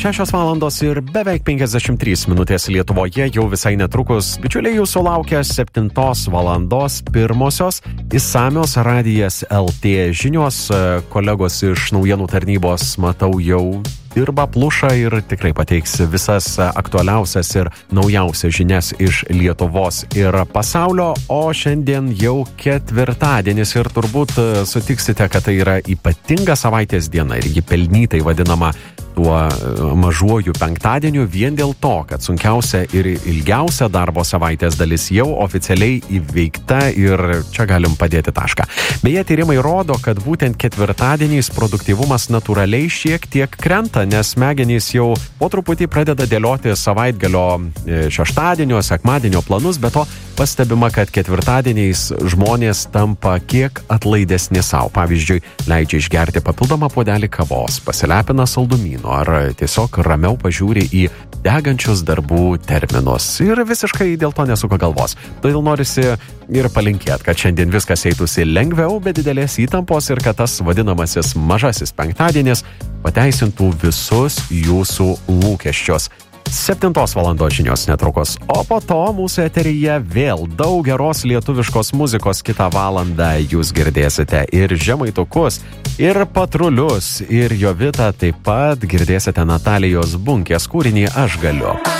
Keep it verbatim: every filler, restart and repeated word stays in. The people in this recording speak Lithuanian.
šešios valandos ir beveik penkiasdešimt trys minutės Lietuvoje. Jau visai netrukus, bičiuliai, jūsų laukia septintos valandos pirmosios išsamios Radijas L T žinios. Kolegos iš naujienų tarnybos, matau, jau dirba, pluša ir tikrai pateiks visas aktualiausias ir naujausias žinias iš Lietuvos ir pasaulio. O šiandien jau ketvirtadienis ir turbūt sutiksite, kad tai yra ypatinga savaitės diena ir ji pelnytai vadinama tuo mažuoju penktadieniu vien dėl to, kad sunkiausia ir ilgiausia darbo savaitės dalis jau oficialiai įveikta ir čia galim padėti tašką. Beje, tyrimai rodo, kad būtent ketvirtadieniais produktyvumas natūraliai šiek tiek krenta, nes smegenys jau po truputį pradeda dėlioti savaitgalio šeštadienio, sekmadienio planus, bet to pastebima, kad ketvirtadieniais žmonės tampa kiek atlaidesni savo. Pavyzdžiui, leidžia išgerti papildomą puodelį kavos, pasilepina saldumynų ar tiesiog ramiau pažiūri į degančius darbų terminus ir visiškai dėl to nesuka galvos. Todėl norisi ir palinkėti, kad šiandien viskas eitųsi lengviau, be didelės įtampos ir kad tas vadinamasis mažasis penktadienis pateisintų visus jūsų lūkesčius. Septintos valandos žinios netrukus, o po to mūsų eteryje vėl daug geros lietuviškos muzikos. Kitą valandą jūs girdėsite ir žemaitukus, ir patrulius, ir Jovitą, taip pat girdėsite Natalijos Bunkės kūrinį Aš galiu.